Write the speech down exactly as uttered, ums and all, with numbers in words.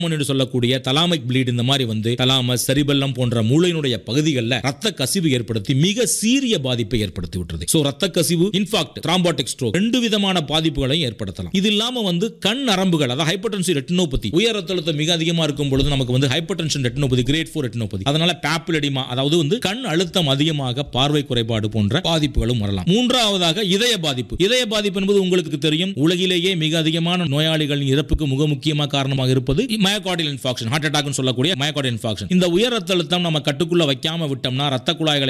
என்று சொல்லக்கூடிய தலாமிக் ப்ளீட் இந்த மாதிரி வந்து தலாமஸ் செரிபெல்லம் போன்ற மூளையினுடைய பகுதிகளில் ரத்த கசிவு ஏற்படுத்தி மிக சீரிய பாதிப்பை ஏற்படுத்தி விட்டுறது. சோ ரத்த கசிவு, இன்ஃபாக்ட் த்ராம்போட்டிக் ஸ்ட்ரோக் ரெண்டு விதமான பாதிப்புகளையும் ஏற்படுத்தலாம். இது இல்லாம வந்து கண் நரம்புகள், அதாவது ஹைப்பர்டென்சிவ் ரெட்டினோபதி, உயர் ரத்த அழுத்தம் மிக அதிகமா இருக்கும் பொழுது நமக்கு வந்து hypertension retinopathy, grade four retinopathy, அதனால பாப்புலடிமா, அதாவது வந்து கண் அழுத்தம் அதிகமாக பார்வை குறைபாடு போன்ற பாதிப்புகளும் வரலாம். மூன்றாவதாக இதய பாதிப்பு. இதய பாதிப்பு என்பது உங்களுக்கு தெரியும், உலகிலேயே மிக அதிகமான நோயாளிகளின் இறப்புக்கு மிக முக்கியமாக காரணமாக இருப்பது மயோகார்டியல் இன்ஃபாக்ஷன், ஹார்ட் அட்டாக் சொல்லக்கூடிய மயோகார்டியல் இன்ஃபாக்ஷன். இந்த உயர் ரத்த அழுத்தம் நம்ம கட்டுக்குள்ள வைக்காம விட்டோம்னா ரத்த குழாய்களை